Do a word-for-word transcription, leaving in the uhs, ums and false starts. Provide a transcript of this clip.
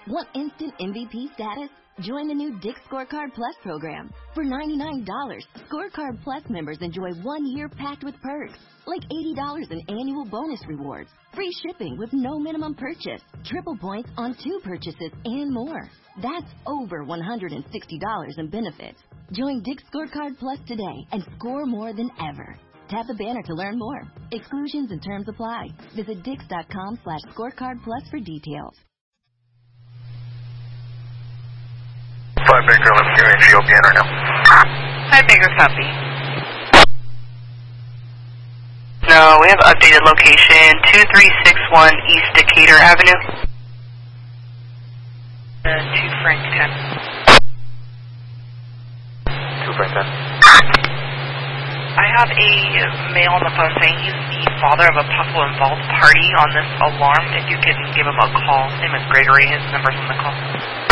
Want instant M V P status? Join the new Dick's Scorecard Plus program. For ninety-nine dollars, Scorecard Plus members enjoy one year packed with perks, like eighty dollars in annual bonus rewards, free shipping with no minimum purchase, triple points on two purchases, and more. That's over one hundred sixty dollars in benefits. Join Dick's Scorecard Plus today and score more than ever. Tap the banner to learn more. Exclusions and terms apply. Visit dix.com slash scorecard plus for details. Five Baker, let's hear if you again or no. Five Baker, copy. No, we have updated location, two three six one East Decatur Avenue. Uh, two Frank ten. Two Frank ten. I have a male on the phone saying he's the father of a possible involved party on this alarm. If you can give him a call. His name is Gregory. His number's on the call.